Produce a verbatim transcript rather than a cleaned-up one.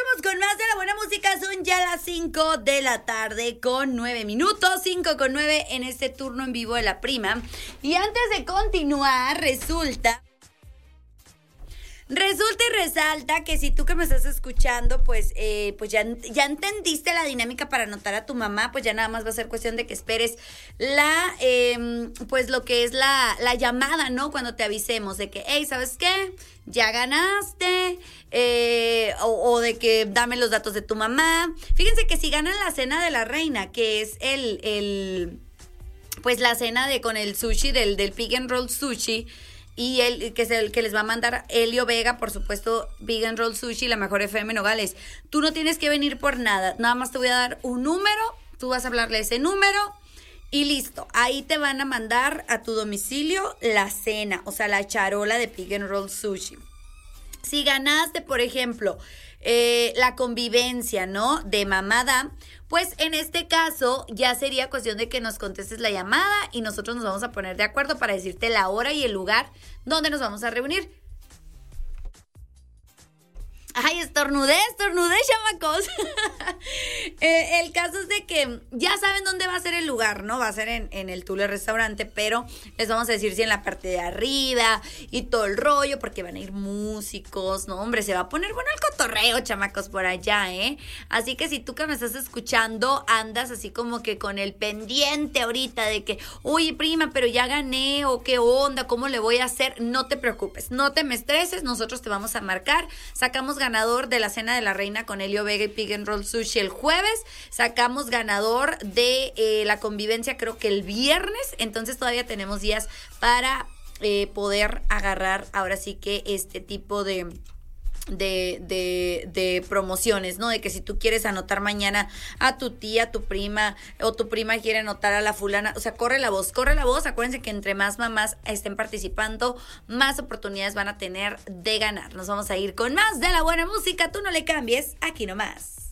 Seguimos con más de la buena música. Son ya las cinco de la tarde con nueve minutos. cinco con nueve en este turno en vivo de La Prima. Y antes de continuar, resulta... Resulta y resalta que si tú que me estás escuchando, pues, eh, pues ya, ya entendiste la dinámica para anotar a tu mamá, pues ya nada más va a ser cuestión de que esperes la, eh, pues lo que es la, la llamada, ¿no? Cuando te avisemos de que, hey, ¿sabes qué? Ya ganaste, eh, o, o de que dame los datos de tu mamá. Fíjense que si ganan la cena de la reina, que es el, el pues la cena de con el sushi, del, del Pig and Roll Sushi, y el que es el que les va a mandar Elio Vega, por supuesto, Vegan Roll Sushi, la mejor F M Nogales. Tú no tienes que venir por nada, nada más te voy a dar un número, tú vas a hablarle ese número y listo. Ahí te van a mandar a tu domicilio la cena, o sea, la charola de Vegan Roll Sushi. Si ganaste, por ejemplo, eh, la convivencia, ¿no? De mamada, pues en este caso ya sería cuestión de que nos contestes la llamada y nosotros nos vamos a poner de acuerdo para decirte la hora y el lugar donde nos vamos a reunir. Ay, estornudé, estornudé, chamacos. eh, el caso es de que ya saben dónde va a ser el lugar, ¿no? Va a ser en, en el Tule Restaurante, pero les vamos a decir si en la parte de arriba y todo el rollo, porque van a ir músicos, ¿no? Hombre, se va a poner bueno el cotorreo, chamacos, por allá, ¿eh? Así que si tú que me estás escuchando andas así como que con el pendiente ahorita de que, oye, prima, pero ya gané, o qué onda, ¿cómo le voy a hacer? No te preocupes, no te me estreses, nosotros te vamos a marcar, sacamos ganador de la cena de la reina con Elio Vega y Pig and Roll Sushi el jueves, sacamos ganador de eh, la convivencia creo que el viernes, entonces todavía tenemos días para eh, poder agarrar ahora sí que este tipo de... De, de, de promociones, ¿no? De que si tú quieres anotar mañana a tu tía, a tu prima, o tu prima quiere anotar a la fulana, o sea, corre la voz, corre la voz, acuérdense que entre más mamás estén participando, más oportunidades van a tener de ganar. Nos vamos a ir con más de la buena música, tú no le cambies, aquí nomás.